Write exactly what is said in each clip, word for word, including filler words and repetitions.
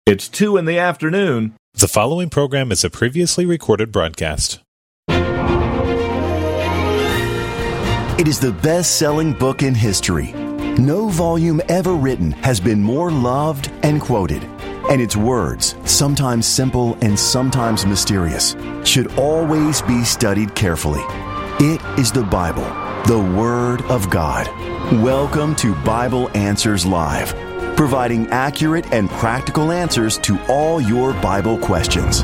It's two in the afternoon. The following program is a previously recorded broadcast. It is the best-selling book in history. No volume ever written has been more loved and quoted. And its words, sometimes simple and sometimes mysterious, should always be studied carefully. It is the Bible, the Word of God. Welcome to Bible Answers Live, providing accurate and practical answers to all your Bible questions.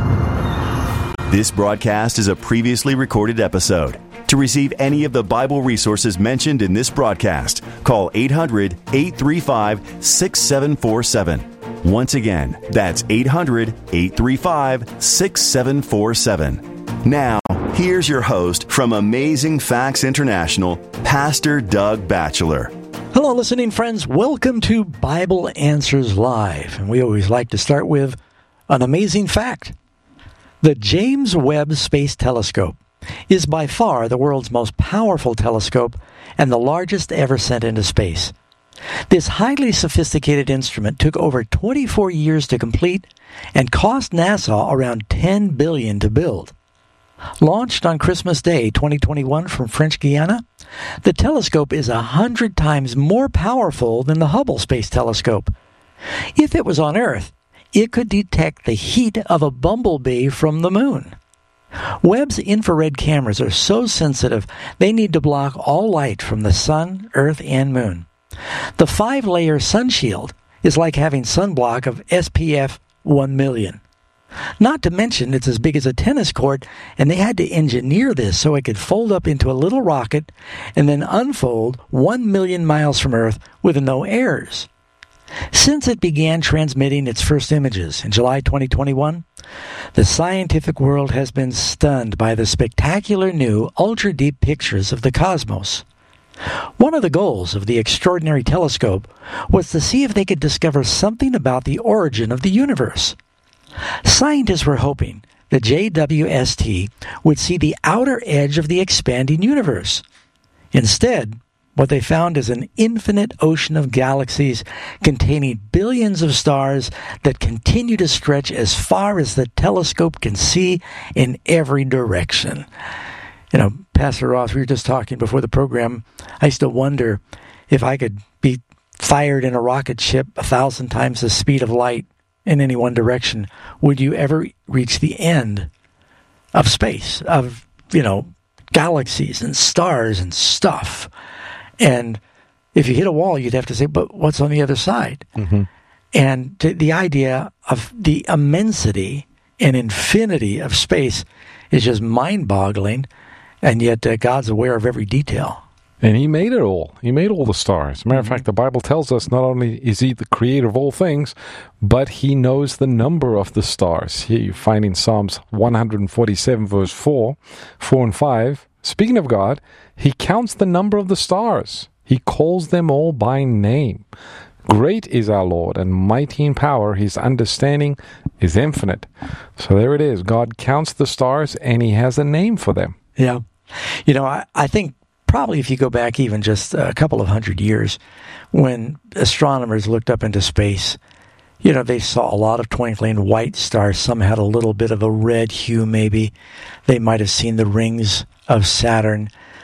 This broadcast is a previously recorded episode. To receive any of the Bible resources mentioned in this broadcast, call eight hundred, eight three five, six seven four seven. Once again, that's eight hundred, eight three five, six seven four seven. Now, here's your host from Amazing Facts International, Pastor Doug Batchelor. Hello, listening friends. Welcome to Bible Answers Live. And we always like to start with an amazing fact. The James Webb Space Telescope is by far the world's most powerful telescope and the largest ever sent into space. This highly sophisticated instrument took over twenty-four years to complete and cost NASA around ten billion dollars to build. Launched on Christmas Day twenty twenty-one from French Guiana, the telescope is a hundred times more powerful than the Hubble Space Telescope. If it was on Earth, it could detect the heat of a bumblebee from the moon. Webb's infrared cameras are so sensitive they need to block all light from the sun, earth, and moon. The five-layer sun shield is like having sunblock of S P F one million. Not to mention it's as big as a tennis court, and they had to engineer this so it could fold up into a little rocket and then unfold one million miles from Earth with no errors. Since it began transmitting its first images in July twenty twenty-one, the scientific world has been stunned by the spectacular new ultra-deep pictures of the cosmos. One of the goals of the extraordinary telescope was to see if they could discover something about the origin of the universe. Scientists were hoping that J W S T would see the outer edge of the expanding universe. Instead, what they found is an infinite ocean of galaxies containing billions of stars that continue to stretch as far as the telescope can see in every direction. You know, Pastor Ross, we were just talking before the program. I used to wonder if I could be fired in a rocket ship a thousand times the speed of light in any one direction. Would you ever reach the end of space, of, you know, galaxies and stars and stuff? And if you hit a wall, you'd have to say, but what's on the other side? Mm-hmm. And t- the idea of the immensity and infinity of space is just mind-boggling, and yet uh, God's aware of every detail. And he made it all. He made all the stars. As a matter of mm-hmm. fact, the Bible tells us not only is he the creator of all things, but he knows the number of the stars. Here you find in Psalms one forty-seven, verse four, four and five, speaking of God, he counts the number of the stars. He calls them all by name. Great is our Lord, and mighty in power. His understanding is infinite. So there it is. God counts the stars, and he has a name for them. Yeah. You know, I, I think probably if you go back even just a couple of hundred years, when astronomers looked up into space, you know, they saw a lot of twinkling white stars. Some had a little bit of a red hue, maybe. They might have seen the rings of Saturn.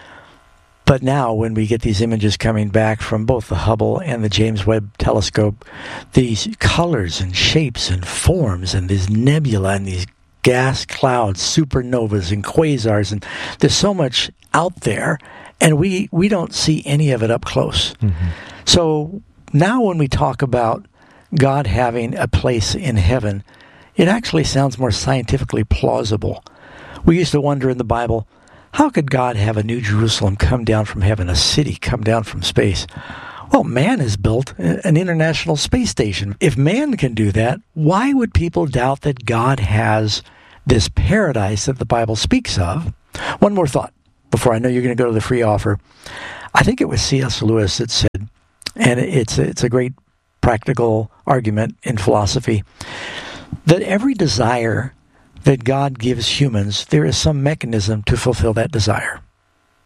But now, when we get these images coming back from both the Hubble and the James Webb Telescope, these colors and shapes and forms and these nebula and these gas clouds, supernovas and quasars, and there's so much out there, and we, we don't see any of it up close. Mm-hmm. So now when we talk about God having a place in heaven, it actually sounds more scientifically plausible. We used to wonder in the Bible, how could God have a New Jerusalem come down from heaven, a city come down from space? Well, man has built an international space station. If man can do that, why would people doubt that God has this paradise that the Bible speaks of? One more thought before I know you're going to go to the free offer. I think it was C S Lewis that said, and it's it's a great practical argument in philosophy, that every desire that God gives humans, there is some mechanism to fulfill that desire.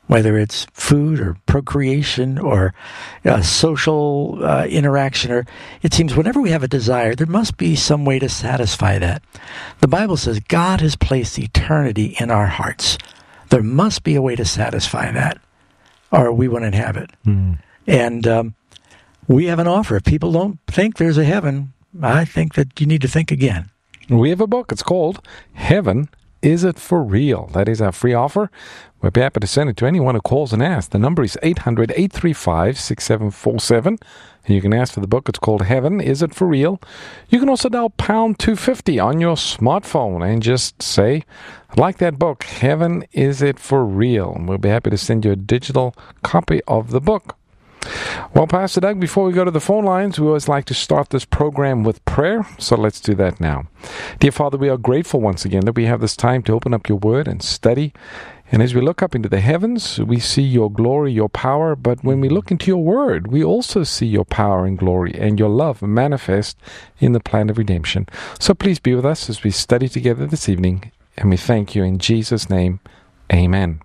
whether it's food or procreation or uh, social uh, interaction, or it seems whenever we have a desire, there must be some way to satisfy that. The Bible says God has placed eternity in our hearts. There must be a way to satisfy that, or we wouldn't have it. Mm. And um, we have an offer. If people don't think there's a heaven, I think that you need to think again. We have a book. It's called Heaven, Is It For Real? That is our free offer. We'll be happy to send it to anyone who calls and asks. The number is eight hundred, eight three five, six seven four seven. And you can ask for the book. It's called Heaven, Is It For Real? You can also dial pound two fifty on your smartphone and just say, I'd like that book, Heaven, Is It For Real? And we'll be happy to send you a digital copy of the book. Well, Pastor Doug, before we go to the phone lines, we always like to start this program with prayer, so let's do that now. Dear Father, we are grateful once again that we have this time to open up your word and study. And as we look up into the heavens, we see your glory, your power, but when we look into your word, we also see your power and glory and your love manifest in the plan of redemption. So please be with us as we study together this evening, and we thank you in Jesus' name. Amen.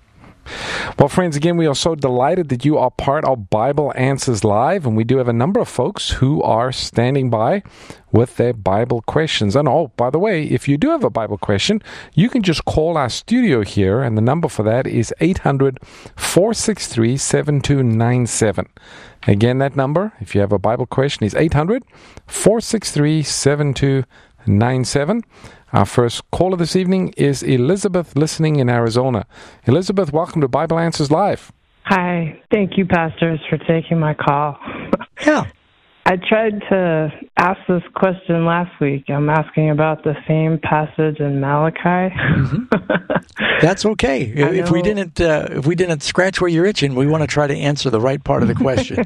Well, friends, again, we are so delighted that you are part of Bible Answers Live, and we do have a number of folks who are standing by with their Bible questions. And oh, by the way, if you do have a Bible question, you can just call our studio here, and the number for that is eight hundred, four six three, seven two nine seven. Again, that number, if you have a Bible question, is eight hundred, four six three, seven two nine seven. Our first caller this evening is Elizabeth, listening in Arizona. Elizabeth, welcome to Bible Answers Live. Hi. Thank you, pastors, for taking my call. Yeah. I tried to ask this question last week. I'm asking about the same passage in Malachi. Mm-hmm. That's okay. If we didn't, uh, if we didn't scratch where you're itching, we want to try to answer the right part of the question.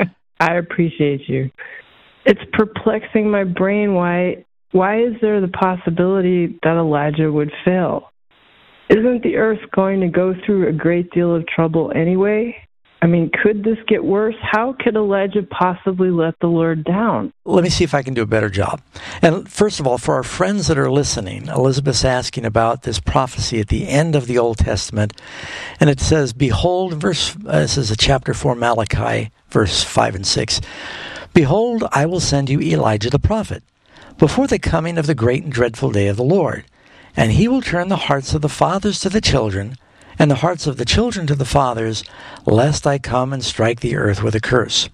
I appreciate you. It's perplexing my brain why... Why is there the possibility that Elijah would fail? Isn't the earth going to go through a great deal of trouble anyway? I mean, could this get worse? How could Elijah possibly let the Lord down? Let me see if I can do a better job. And first of all, for our friends that are listening, Elizabeth's asking about this prophecy at the end of the Old Testament. And it says, Behold, verse, uh, this is a chapter four, Malachi, verse five and six. Behold, I will send you Elijah the prophet, before the coming of the great and dreadful day of the Lord. And he will turn the hearts of the fathers to the children, and the hearts of the children to the fathers, lest I come and strike the earth with a curse.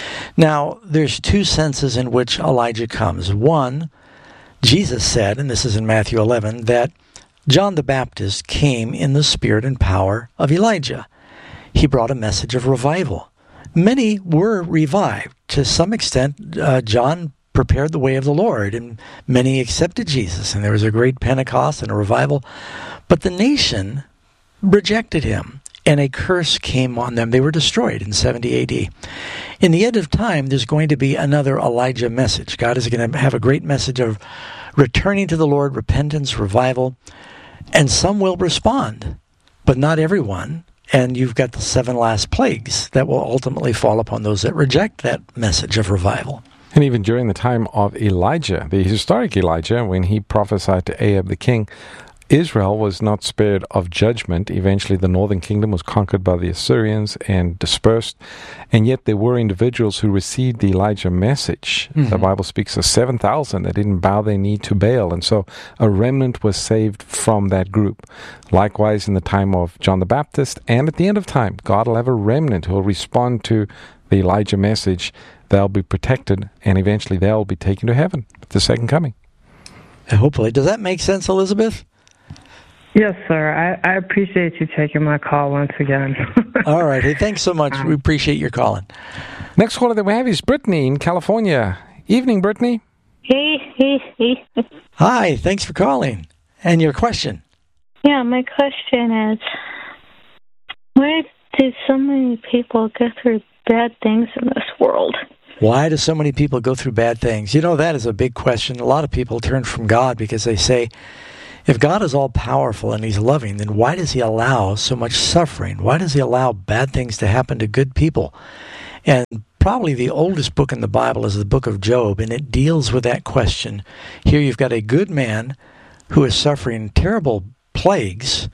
Now, there's two senses in which Elijah comes. One, Jesus said, and this is in Matthew eleven, that John the Baptist came in the spirit and power of Elijah. He brought a message of revival. Many were revived. To some extent, uh, John prepared the way of the Lord, and many accepted Jesus, and there was a great Pentecost and a revival. But the nation rejected him, and a curse came on them. They were destroyed in seventy A D. In the end of time, there's going to be another Elijah message. God is going to have a great message of returning to the Lord, repentance, revival, and some will respond, but not everyone. And you've got the seven last plagues that will ultimately fall upon those that reject that message of revival. And even during the time of Elijah, the historic Elijah, when he prophesied to Ahab the king, Israel was not spared of judgment. Eventually, the northern kingdom was conquered by the Assyrians and dispersed. And yet there were individuals who received the Elijah message. Mm-hmm. The Bible speaks of seven thousand that didn't bow their knee to Baal. And so a remnant was saved from that group. Likewise, in the time of John the Baptist, and at the end of time, God will have a remnant who will respond to the Elijah message. They'll be protected, and eventually they'll be taken to heaven at the second coming. Hopefully. Does that make sense, Elizabeth? Yes, sir. I, I appreciate you taking my call once again. All right. Hey, thanks so much. We appreciate your calling. Next caller that we have is Brittany in California. Evening, Brittany. Hey, hey, hey. Hi. Thanks for calling. And your question? Yeah, my question is, why do so many people go through bad things in this world? Why do so many people go through bad things? You know, that is a big question. A lot of people turn from God because they say, if God is all-powerful and He's loving, then why does He allow so much suffering? Why does He allow bad things to happen to good people? And probably the oldest book in the Bible is the book of Job, and it deals with that question. Here you've got a good man who is suffering terrible plagues,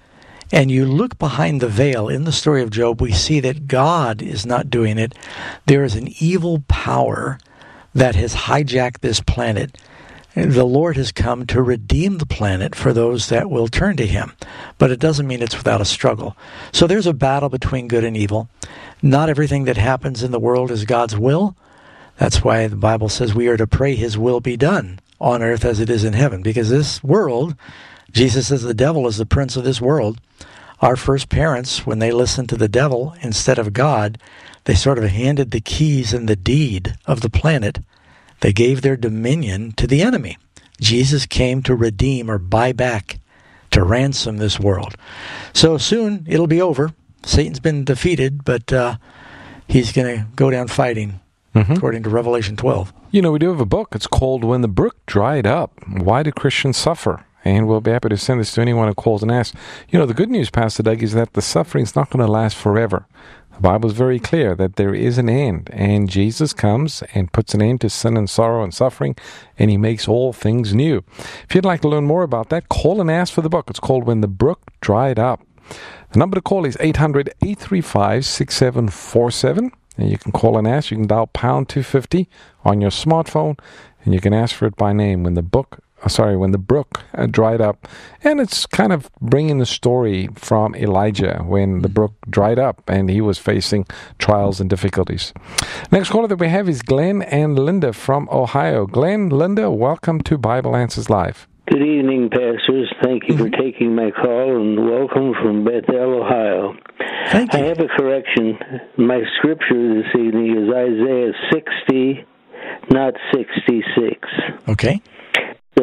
and you look behind the veil in the story of Job, we see that God is not doing it. There is an evil power that has hijacked this planet. The Lord has come to redeem the planet for those that will turn to Him. But it doesn't mean it's without a struggle. So there's a battle between good and evil. Not everything that happens in the world is God's will. That's why the Bible says we are to pray His will be done on earth as it is in heaven. Because this world, Jesus says the devil is the prince of this world. Our first parents, when they listened to the devil instead of God, they sort of handed the keys and the deed of the planet. They gave their dominion to the enemy. Jesus came to redeem or buy back, to ransom this world. So soon it'll be over. Satan's been defeated, but uh, he's going to go down fighting, mm-hmm. according to Revelation twelve. You know, we do have a book. It's called When the Brook Dried Up. Why do Christians suffer? And we'll be happy to send this to anyone who calls and asks. You know, the good news, Pastor Doug, is that the suffering's not going to last forever. The Bible is very clear that there is an end, and Jesus comes and puts an end to sin and sorrow and suffering, and He makes all things new. If you'd like to learn more about that, call and ask for the book. It's called When the Brook Dried Up. The number to call is eight hundred, eight three five, six seven four seven. And you can call and ask. You can dial pound two fifty on your smartphone, and you can ask for it by name. When the book Uh, sorry, when the brook uh, dried up. And it's kind of bringing the story from Elijah when the brook dried up and he was facing trials and difficulties. Next caller that we have is Glenn and Linda from Ohio. Glenn, Linda, welcome to Bible Answers Live. Good evening, pastors. Thank you for taking my call, and welcome from Bethel, Ohio. Thank you. I have a correction. My scripture this evening is Isaiah sixty, not sixty-six. Okay. So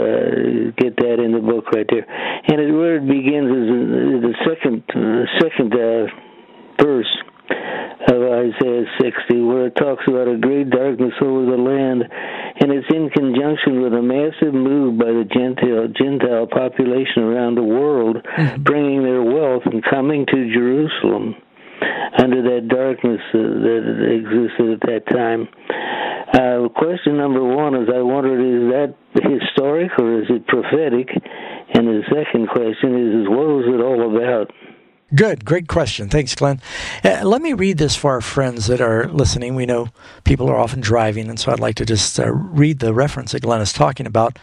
uh, get that in the book right there. And it, where it begins is in the second uh, second uh, verse of Isaiah sixty, where it talks about a great darkness over the land, and it's in conjunction with a massive move by the Gentile Gentile population around the world, mm-hmm. bringing their wealth and coming to Jerusalem under that darkness uh, that existed at that time. Uh, question number one is, I wondered, is that historic or is it prophetic? And the second question is, is what was it all about? Good. Great question. Thanks, Glenn. Uh, let me read this for our friends that are listening. We know people are often driving, and so I'd like to just uh, read the reference that Glenn is talking about.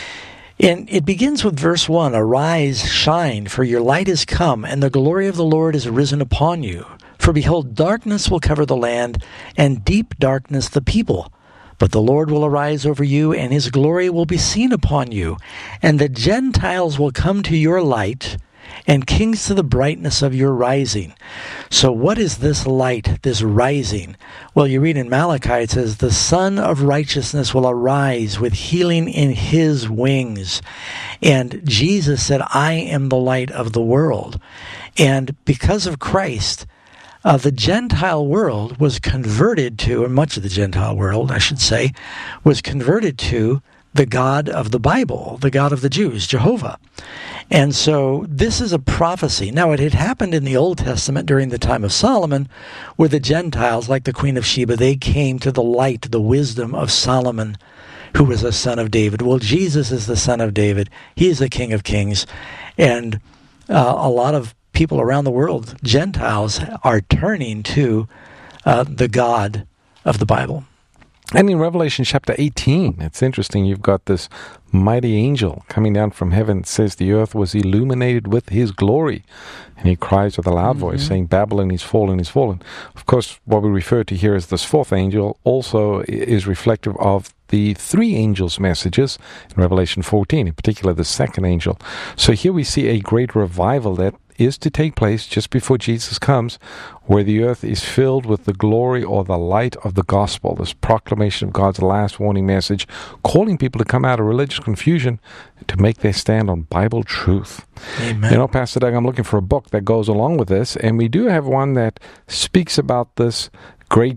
And it begins with verse one, Arise, shine, for your light is come, and the glory of the Lord is risen upon you. For behold, darkness will cover the land, and deep darkness the people. But the Lord will arise over you, and His glory will be seen upon you. And the Gentiles will come to your light, and kings to the brightness of your rising. So what is this light, this rising? Well, you read in Malachi, it says, the Son of Righteousness will arise with healing in His wings. And Jesus said, I am the light of the world. And because of Christ, Uh, the Gentile world was converted to, or much of the Gentile world, I should say, was converted to the God of the Bible, the God of the Jews, Jehovah. And so this is a prophecy. Now, it had happened in the Old Testament during the time of Solomon, where the Gentiles, like the Queen of Sheba, they came to the light, the wisdom of Solomon, who was a son of David. Well, Jesus is the son of David. He is the King of Kings. And uh, a lot of people around the world, Gentiles, are turning to uh, the God of the Bible. And in Revelation chapter eighteen, it's interesting, you've got this mighty angel coming down from heaven. It says the earth was illuminated with His glory. And he cries with a loud mm-hmm. voice, saying, Babylon is fallen, is fallen. Of course, what we refer to here as this fourth angel also is reflective of the three angels' messages in Revelation fourteen, in particular the second angel. So here we see a great revival that is to take place just before Jesus comes, where the earth is filled with the glory or the light of the gospel, this proclamation of God's last warning message, calling people to come out of religious confusion to make their stand on Bible truth. Amen. You know, Pastor Doug, I'm looking for a book that goes along with this, and we do have one that speaks about this great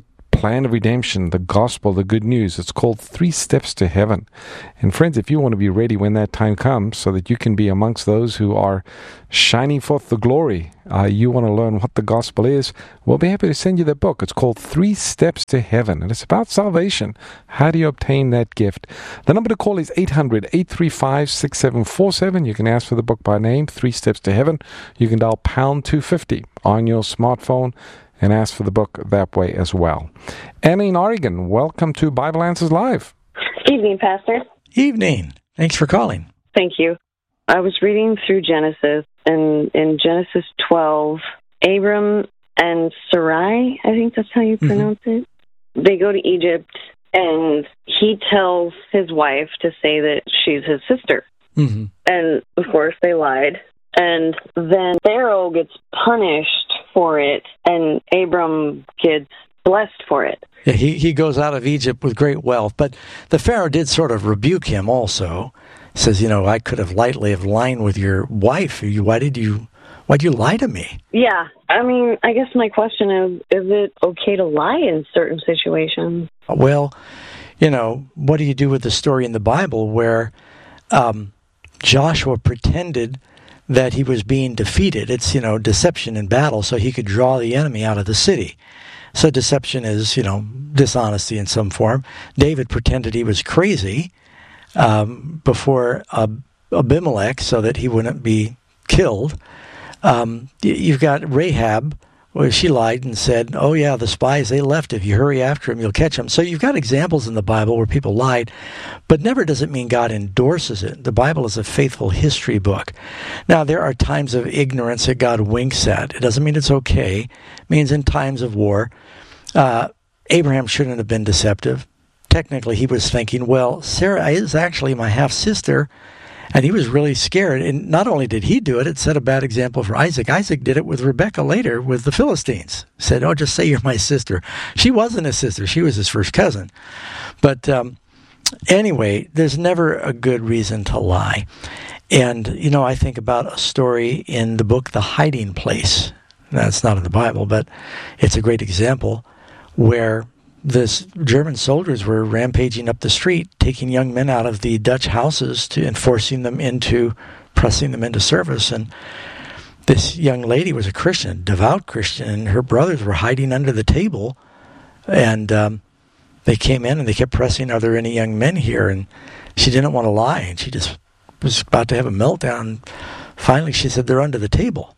plan of redemption, the gospel, the good news. It's called Three Steps to Heaven. And friends, if you want to be ready when that time comes so that you can be amongst those who are shining forth the glory, uh, you want to learn what the gospel is, we'll be happy to send you that book. It's called Three Steps to Heaven, and it's about salvation. How do you obtain that gift? The number to call is eight hundred, eight three five, six seven four seven. You can ask for the book by name, Three Steps to Heaven. You can dial pound two fifty on your smartphone and ask for the book that way as well. Annie in Oregon, welcome to Bible Answers Live. Evening, Pastor. Evening. Thanks for calling. Thank you. I was reading through Genesis, and in Genesis twelve, Abram and Sarai, I think that's how you pronounce mm-hmm. it, they go to Egypt, and he tells his wife to say that she's his sister. Mm-hmm. And, of course, they lied. And then Pharaoh gets punished for it, and Abram gets blessed for it. Yeah, he, he goes out of Egypt with great wealth. But the Pharaoh did sort of rebuke him also. He says, you know, I could have lightly have lied with your wife. Why did you why did you lie to me? Yeah. I mean, I guess my question is, is it okay to lie in certain situations? Well, you know, what do you do with the story in the Bible where um, Joshua pretended that he was being defeated? It's, you know, deception in battle so he could draw the enemy out of the city. So deception is, you know, dishonesty in some form. David pretended he was crazy um, before uh, Abimelech so that he wouldn't be killed. Um, you've got Rahab, where she lied and said, oh yeah, the spies, they left. If you hurry after them, you'll catch them. So you've got examples in the Bible where people lied, but never does it mean God endorses it. The Bible is a faithful history book. Now, there are times of ignorance that God winks at. It doesn't mean it's okay. It means in times of war, uh, Abraham shouldn't have been deceptive. Technically, he was thinking, well, Sarah is actually my half-sister, and he was really scared. And not only did he do it, it set a bad example for Isaac. Isaac did it with Rebekah later with the Philistines. Said, oh, just say you're my sister. She wasn't his sister. She was his first cousin. But um, anyway, there's never a good reason to lie. And, you know, I think about a story in the book The Hiding Place. That's not in the Bible, but it's a great example where this German soldiers were rampaging up the street, taking young men out of the Dutch houses to and forcing them into, pressing them into service. And this young lady was a Christian, devout Christian, and her brothers were hiding under the table. And um, they came in and they kept pressing, are there any young men here? And she didn't want to lie, and she just was about to have a meltdown. Finally, she said, they're under the table.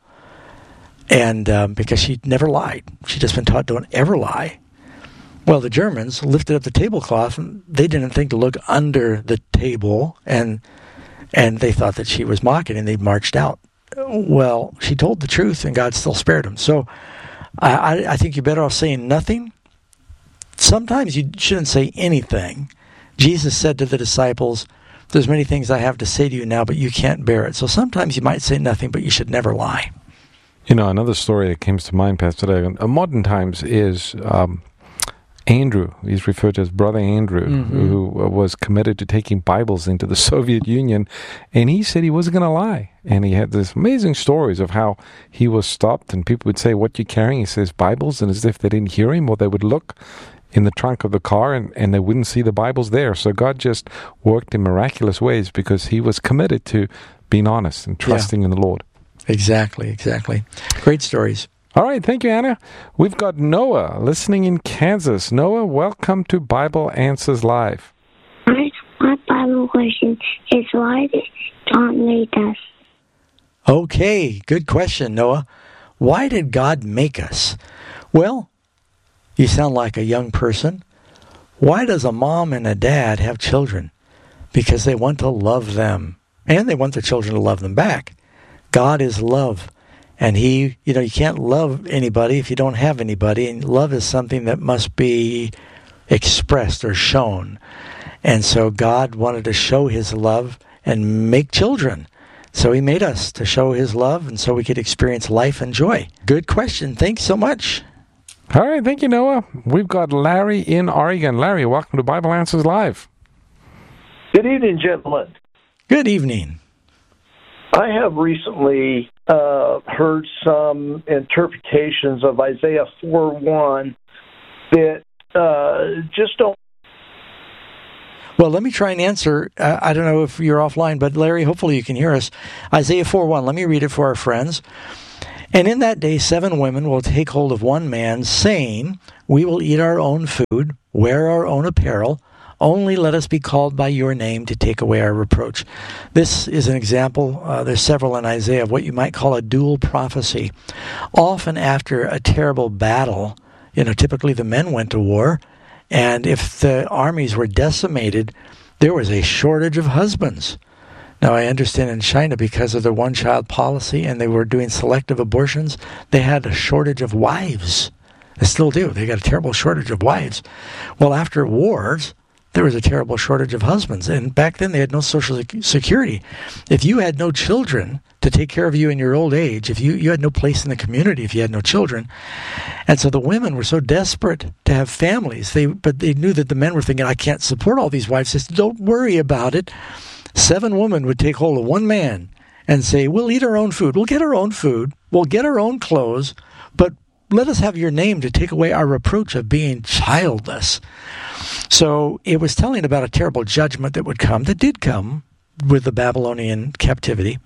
And um, because she'd never lied. She'd just been taught, don't ever lie. Well, the Germans lifted up the tablecloth, and they didn't think to look under the table, and and they thought that she was mocking, and they marched out. Well, she told the truth, and God still spared them. So I, I, I think you're better off saying nothing. Sometimes you shouldn't say anything. Jesus said to the disciples, there's many things I have to say to you now, but you can't bear it. So sometimes you might say nothing, but you should never lie. You know, another story that comes to mind, Pastor David, in modern times is Um, Andrew, he's referred to as Brother Andrew, mm-hmm. who was committed to taking Bibles into the Soviet Union, and he said he wasn't going to lie. And he had these amazing stories of how he was stopped, and people would say, what you carrying? He says, Bibles, and as if they didn't hear him, or they would look in the trunk of the car, and, and they wouldn't see the Bibles there. So God just worked in miraculous ways because he was committed to being honest and trusting yeah. in the Lord. Exactly, exactly. Great stories. All right, thank you, Anna. We've got Noah listening in Kansas. Noah, welcome to Bible Answers Live. My, my Bible question is, why did God make us? Okay, good question, Noah. Why did God make us? Well, you sound like a young person. Why does a mom and a dad have children? Because they want to love them, and they want their children to love them back. God is love. And he, you know, you can't love anybody if you don't have anybody. And love is something that must be expressed or shown. And so God wanted to show his love and make children. So he made us to show his love, and so we could experience life and joy. Good question. Thanks so much. All right. Thank you, Noah. We've got Larry in Oregon. Larry, welcome to Bible Answers Live. Good evening, gentlemen. Good evening. I have recently uh, heard some interpretations of Isaiah four one that uh, just don't. Well, let me try and answer. Uh, I don't know if you're offline, but Larry, hopefully you can hear us. Isaiah four one, let me read it for our friends. And in that day, seven women will take hold of one man, saying, we will eat our own food, wear our own apparel, only let us be called by your name to take away our reproach. This is an example, uh, there's several in Isaiah, of what you might call a dual prophecy. Often after a terrible battle, you know, typically the men went to war, and if the armies were decimated, there was a shortage of husbands. Now, I understand in China, because of the one-child policy and they were doing selective abortions, they had a shortage of wives. They still do. They got a terrible shortage of wives. Well, after wars, there was a terrible shortage of husbands. And back then, they had no social security. If you had no children to take care of you in your old age, if you, you had no place in the community if you had no children. And so the women were so desperate to have families, they but they knew that the men were thinking, I can't support all these wives. They said, don't worry about it. Seven women would take hold of one man and say, we'll eat our own food. We'll get our own food. We'll get our own clothes. But let us have your name to take away our reproach of being childless. So it was telling about a terrible judgment that would come, that did come with the Babylonian captivity.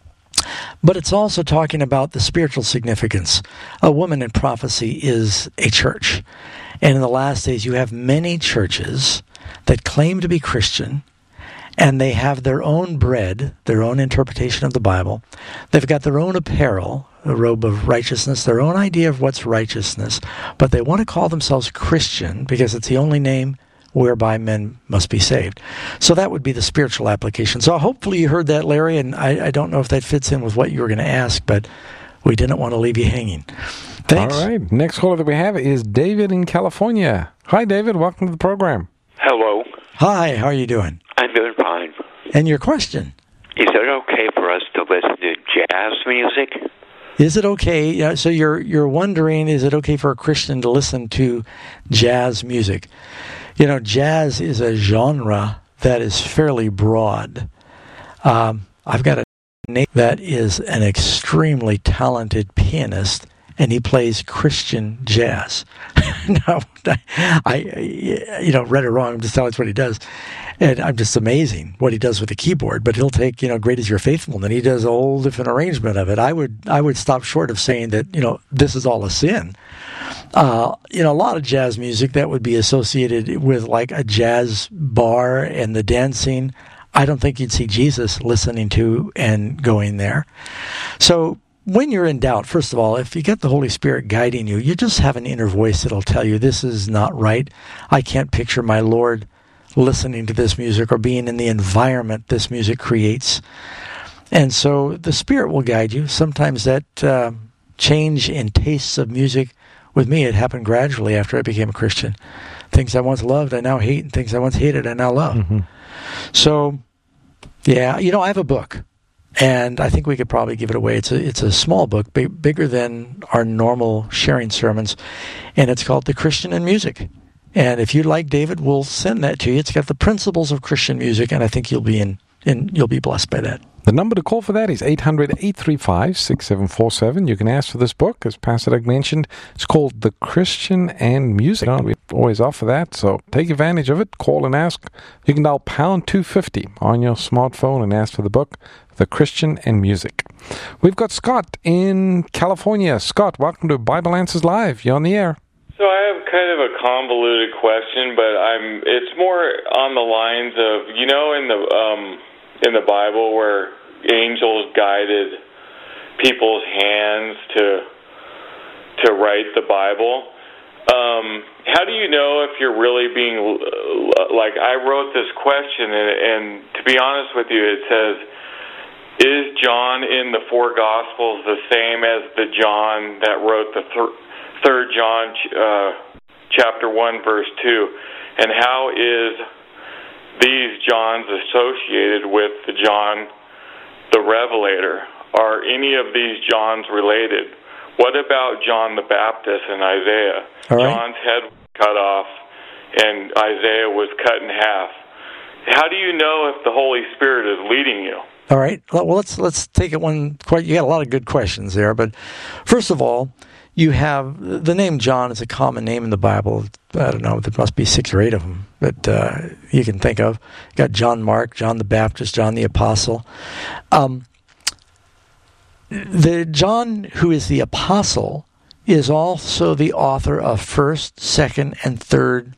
But it's also talking about the spiritual significance. A woman in prophecy is a church. And in the last days, you have many churches that claim to be Christian, and they have their own bread, their own interpretation of the Bible. They've got their own apparel, a robe of righteousness, their own idea of what's righteousness, but they want to call themselves Christian because it's the only name whereby men must be saved. So that would be the spiritual application. So hopefully you heard that, Larry, and I, I don't know if that fits in with what you were going to ask, but we didn't want to leave you hanging. Thanks. All right. Next caller that we have is David in California. Hi, David. Welcome to the program. Hello. Hi. How are you doing? I'm doing fine. And your question? Is it okay for us to listen to jazz music? Is it okay? Yeah, so you're you're wondering, is it okay for a Christian to listen to jazz music? You know, jazz is a genre that is fairly broad. Um, I've got a neighbor that is an extremely talented pianist, and he plays Christian jazz. Now, I, you know, read it wrong. I'm just telling you what he does. And I'm just amazing what he does with the keyboard. But he'll take, you know, Great Is Your Faithful, and he does a whole different arrangement of it. I would I would stop short of saying that, you know, this is all a sin. Uh, you know, a lot of jazz music that would be associated with like a jazz bar and the dancing, I don't think you'd see Jesus listening to and going there. So when you're in doubt, first of all, if you get the Holy Spirit guiding you, you just have an inner voice that'll tell you this is not right. I can't picture my Lord listening to this music or being in the environment this music creates. And so the Spirit will guide you. Sometimes that uh, change in tastes of music, with me, it happened gradually after I became a Christian. Things I once loved, I now hate, and things I once hated, I now love. Mm-hmm. So, yeah, you know, I have a book, and I think we could probably give it away. It's a, it's a small book, big, bigger than our normal sharing sermons, and it's called The Christian in Music. And if you'd like, David, we'll send that to you. It's got the principles of Christian music, and I think you'll be in, in you'll be blessed by that. The number to call for that is eight hundred, eight three five, six seven four seven. You can ask for this book, as Pastor Doug mentioned. It's called The Christian and Music. We always offer that, so take advantage of it. Call and ask. You can dial pound two fifty on your smartphone and ask for the book, The Christian and Music. We've got Scott in California. Scott, welcome to Bible Answers Live. You're on the air. So I have kind of a convoluted question, but I'm it's more on the lines of, you know, in the um, in the Bible where angels guided people's hands to to write the Bible. Um, how do you know if you're really being like I wrote this question, and, and to be honest with you, it says, is John in the four Gospels the same as the John that wrote the th- Third John uh, chapter one verse two, and how is these Johns associated with the John the Revelator? Are any of these Johns related? What about John the Baptist and Isaiah? All right. John's head was cut off, and Isaiah was cut in half. How do you know if the Holy Spirit is leading you? All right. Well, let's let's take it one. You got a lot of good questions there, but first of all, you have the name John is a common name in the Bible. I don't know, there must be six or eight of them that uh, you can think of. You got John Mark, John the Baptist, John the Apostle. Um, the John who is the Apostle is also the author of first, second, and third